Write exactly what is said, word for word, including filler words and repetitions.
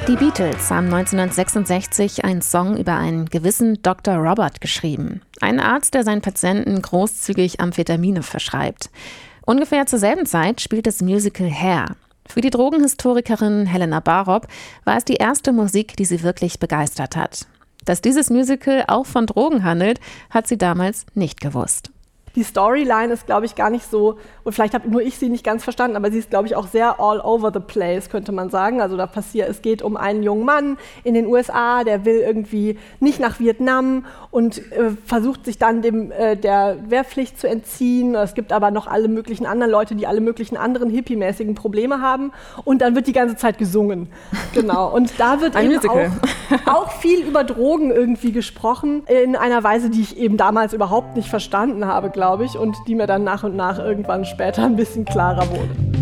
Die Beatles haben neunzehnhundertsechsundsechzig einen Song über einen gewissen Doktor Robert geschrieben. Einen Arzt, der seinen Patienten großzügig Amphetamine verschreibt. Ungefähr zur selben Zeit spielt das Musical Hair. Für die Drogenhistorikerin Helena Barop war es die erste Musik, die sie wirklich begeistert hat. Dass dieses Musical auch von Drogen handelt, hat sie damals nicht gewusst. Die Storyline ist, glaube ich, gar nicht so, und vielleicht habe nur ich sie nicht ganz verstanden, aber sie ist, glaube ich, auch sehr all over the place, könnte man sagen. Also da passiert, es geht um einen jungen Mann in den U S A, der will irgendwie nicht nach Vietnam und äh, versucht sich dann dem, äh, der Wehrpflicht zu entziehen. Es gibt aber noch alle möglichen anderen Leute, die alle möglichen anderen hippie-mäßigen Probleme haben. Und dann wird die ganze Zeit gesungen. Genau. Und da wird Ein eben Musical. auch, auch viel über Drogen irgendwie gesprochen, in einer Weise, die ich eben damals überhaupt nicht verstanden habe, glaube ich, und die mir dann nach und nach irgendwann später ein bisschen klarer wurde.